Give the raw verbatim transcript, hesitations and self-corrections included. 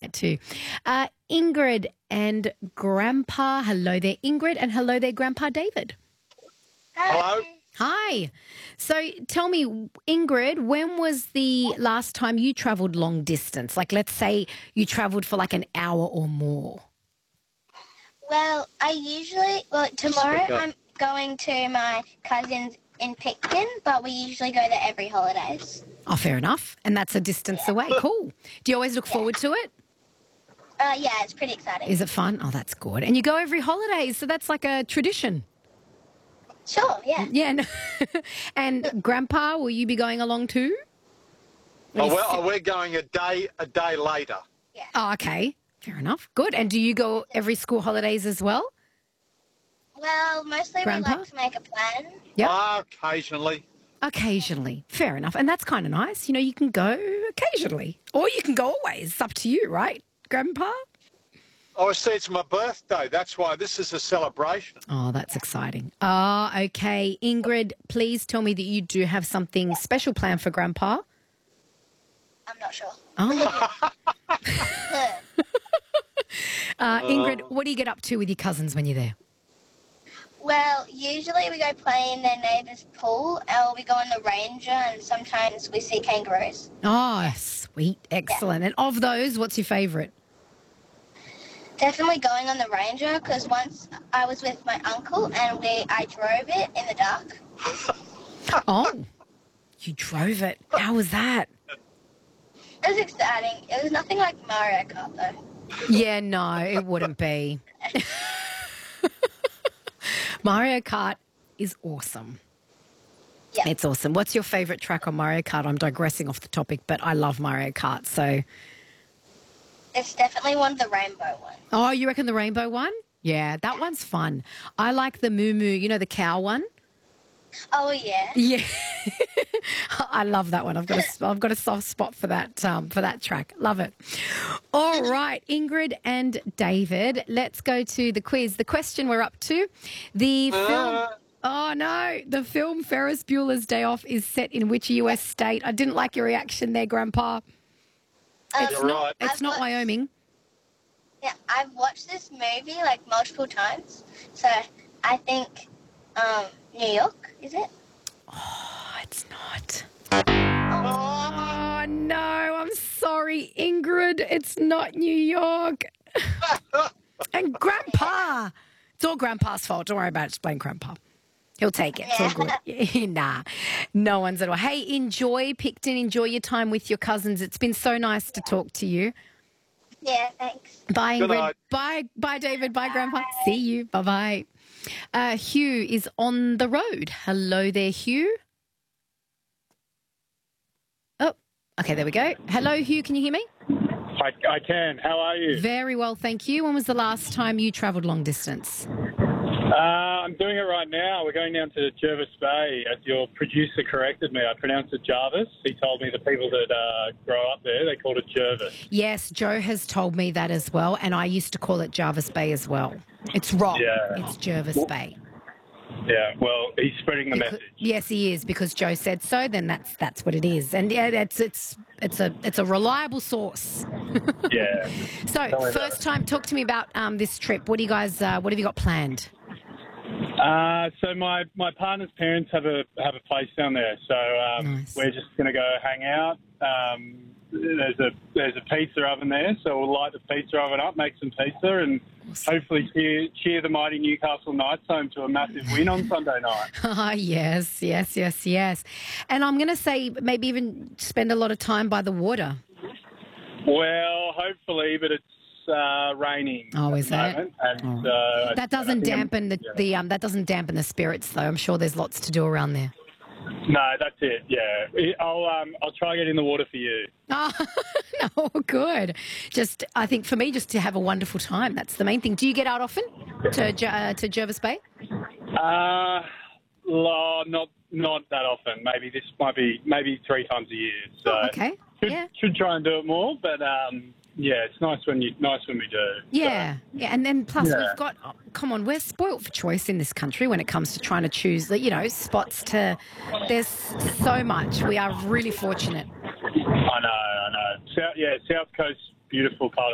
that too. Uh, Ingrid and Grandpa. Hello there, Ingrid, and hello there, Grandpa David. Hello. Hi. So tell me, Ingrid, when was the last time you travelled long distance? Like, let's say you travelled for like an hour or more. Well, I usually, well, tomorrow I'm going to my cousin's in Picton, but we usually go there every holidays. Oh, fair enough. And that's a distance away. Cool. Do you always look forward to it? Uh, yeah, it's pretty exciting. Is it fun? Oh, that's good. And you go every holiday, so that's like a tradition. Sure, yeah. Yeah. No. And Grandpa, will you be going along too? Oh, well, we're going a day a day later. Yeah. Oh, okay. Fair enough. Good. And do you go every school holidays as well? Well, mostly Grandpa? we like to make a plan. Yep. Ah, occasionally. Occasionally. Fair enough. And that's kind of nice. You know, you can go occasionally or you can go always. It's up to you, right, Grandpa? Oh, I see, it's my birthday. That's why this is a celebration. Oh, that's exciting. Oh, okay. Ingrid, please tell me that you do have something special planned for Grandpa. I'm not sure. Oh. uh, Ingrid, what do you get up to with your cousins when you're there? Well, usually we go play in their neighbour's pool, or we go on the ranger, and sometimes we see kangaroos. Oh, sweet. Excellent. And of those, what's your favourite? Definitely going on the ranger, because once I was with my uncle and we I drove it in the dark. Oh, you drove it. How was that? It was exciting. It was nothing like Mario Kart, though. Yeah, no, it wouldn't be. Mario Kart is awesome. Yeah. It's awesome. What's your favourite track on Mario Kart? I'm digressing off the topic, but I love Mario Kart, so... It's definitely one of the rainbow ones. Oh, you reckon the rainbow one? Yeah, that one's fun. I like the Moo Moo, you know, the cow one? Oh, yeah. Yeah. I love that one. I've got a, I've got a soft spot for that um, for that track. Love it. All right, Ingrid and David, let's go to the quiz. The question we're up to, the film... Oh, no. The film Ferris Bueller's Day Off is set in which U S state? I didn't like your reaction there, Grandpa. It's Um, not, right. it's I've not watched- Wyoming. Yeah, I've watched this movie, like, multiple times. So I think um, New York, is it? Oh, it's not. Oh. Oh, no. I'm sorry, Ingrid. It's not New York. And Grandpa. It's all Grandpa's fault. Don't worry about it. Just blame Grandpa. He'll take it. It's all good. Nah, no one's at all. Hey, enjoy Picton. Enjoy your time with your cousins. It's been so nice to talk to you. Yeah, thanks. Bye, Good Ingrid. night. Bye, bye, David. Bye, Grandpa. See you. Bye-bye. Uh, Hugh is on the road. Hello there, Hugh. Oh, okay, there we go. Hello, Hugh. Can you hear me? I, I can. How are you? Very well, thank you. When was the last time you travelled long distance? Uh, I'm doing it right now. We're going down to Jervis Bay. As your producer corrected me, I pronounced it Jarvis. He told me the people that uh, grow up there, they called it Jervis. Yes, Joe has told me that as well, and I used to call it Jarvis Bay as well. It's wrong. Yeah. It's Jervis Bay. Yeah, well, he's spreading the Because- message. yes, he is, because Joe said so. Then that's that's what it is, and yeah, that's it's it's a it's a reliable source. Yeah. So, Tell me about first it. time, talk to me about um, this trip. What do you guys? Uh, what have you got planned? Uh, so my, my partner's parents have a have a place down there, so um, Nice. we're just going to go hang out. Um, there's a there's a pizza oven there, so we'll light the pizza oven up, make some pizza, and hopefully cheer, cheer the mighty Newcastle Knights home to a massive win on Sunday night. Ah, yes, yes, yes, yes. And I'm going to say maybe even spend a lot of time by the water. Well, hopefully, but it's uh, raining. Oh, at is the it? moment, and, Oh. uh, That I doesn't think I'm- dampen the, yeah. the um that doesn't dampen the spirits though. I'm sure there's lots to do around there. No, that's it. Yeah, I'll um I'll try get in the water for you. Oh, no, good. Just I think for me, just to have a wonderful time. That's the main thing. Do you get out often to Jer- uh, to Jervis Bay? Uh, lo- not not that often. Maybe this might be maybe three times a year. So Oh, okay. should, Yeah. should try and do it more, but um, yeah, it's nice when you nice when we do. Yeah, yeah, and then plus Yeah. we've got. Oh, come on, we're spoilt for choice in this country when it comes to trying to choose the you know spots to. There's so much. We are really fortunate. So, I know, I know. South, yeah, South Coast, beautiful part of